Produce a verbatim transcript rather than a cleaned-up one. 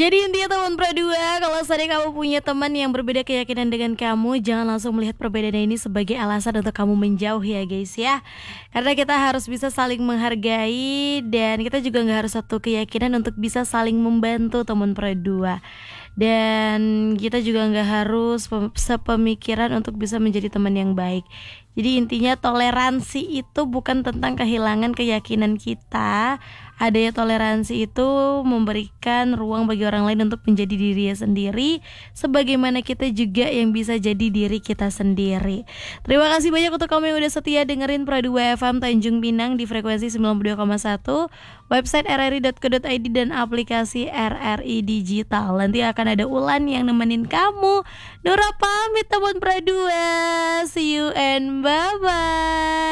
Jadi intinya teman berdua, kalau seandainya kamu punya teman yang berbeda keyakinan dengan kamu, jangan langsung melihat perbedaan ini sebagai alasan untuk kamu menjauh ya guys ya. Karena kita harus bisa saling menghargai dan kita juga nggak harus satu keyakinan untuk bisa saling membantu teman berdua. Dan kita juga nggak harus pem- sepemikiran untuk bisa menjadi teman yang baik. Jadi intinya toleransi itu bukan tentang kehilangan keyakinan kita. Adanya toleransi itu memberikan ruang bagi orang lain untuk menjadi dirinya sendiri, sebagaimana kita juga yang bisa jadi diri kita sendiri. Terima kasih banyak untuk kamu yang udah setia dengerin Pro dua F M Tanjung Pinang di frekuensi sembilan puluh dua koma satu, website r r i dot co dot i d dan aplikasi R R I Digital. Nanti akan ada Ulan yang nemenin kamu. Nora pamit teman Pro dua. See you and bye-bye.